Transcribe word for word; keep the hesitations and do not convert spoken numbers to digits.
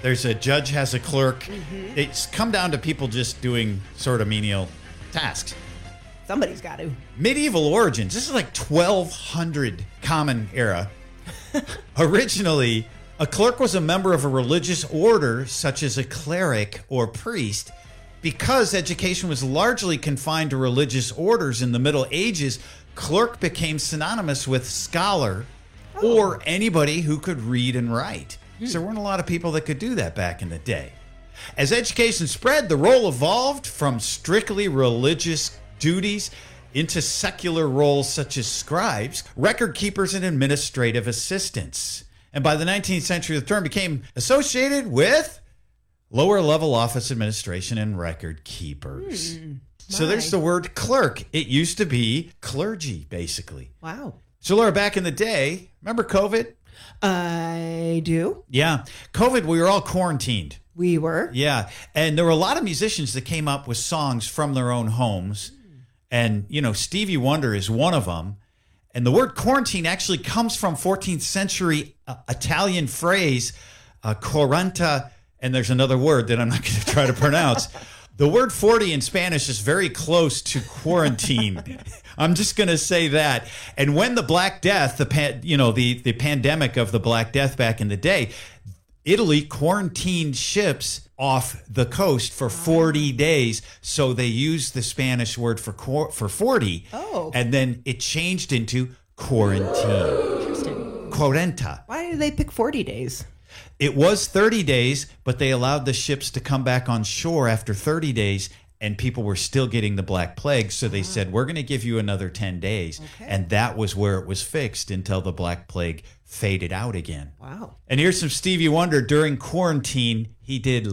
There's a judge has a clerk. Mm-hmm. It's come down to people just doing sort of menial tasks. Somebody's got to. Medieval origins. This is like twelve hundred Common Era. Originally, a clerk was a member of a religious order, such as a cleric or priest. Because education was largely confined to religious orders in the Middle Ages, clerk became synonymous with scholar Oh. or anybody who could read and write. So there weren't a lot of people that could do that back in the day. As education spread, the role evolved from strictly religious duties into secular roles such as scribes, record keepers, and administrative assistants. And by the nineteenth century, the term became associated with lower level office administration and record keepers. Hmm, so my. there's the word clerk. It used to be clergy, basically. Wow. So Laura, back in the day, remember COVID? I do. Yeah. COVID, we were all quarantined. We were. Yeah. And there were a lot of musicians that came up with songs from their own homes. And, you know, Stevie Wonder is one of them. And the word quarantine actually comes from fourteenth century uh, Italian phrase, uh, quaranta, and there's another word that I'm not going to try to pronounce. The word forty in Spanish is very close to quarantine. I'm just going to say that. And when the Black Death, the pan, you know, the, the pandemic of the Black Death back in the day, Italy quarantined ships off the coast for forty days. So they used the Spanish word for quar- for forty. Oh. And then it changed into quarantine. Interesting. Quarenta. Why did they pick forty days? It was thirty days, but they allowed the ships to come back on shore after thirty days, and people were still getting the Black Plague. So they said, we're going to give you another ten days. Okay. And that was where it was fixed until the Black Plague faded out again. Wow. And here's some Stevie Wonder. During quarantine, he did